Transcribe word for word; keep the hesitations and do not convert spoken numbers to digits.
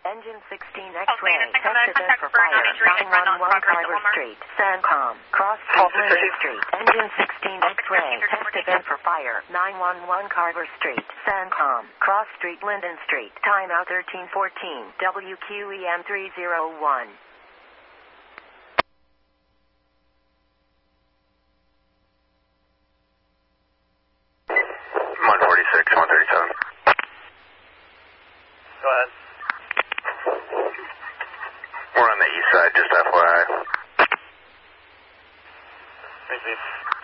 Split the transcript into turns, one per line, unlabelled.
Engine sixteen X-ray. Test event for fire. nine one one Carver Street. Sancom. Cross Street, Linden Street. Engine sixteen X-ray. Test event for fire. nine one one Carver Street. Sancom. Cross Street, Linden Street. Timeout thirteen fourteen. W Q E M three zero one.
one forty-six, one thirty-seven.
Go ahead.
We're on the east side, just F Y I.
Receive.